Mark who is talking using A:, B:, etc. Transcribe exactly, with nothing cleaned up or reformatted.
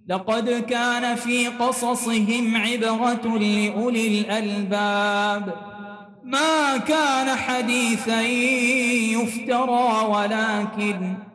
A: لقد كان في قصصهم عبرة لأولي الألباب ما كان حديثا يفترى ولكن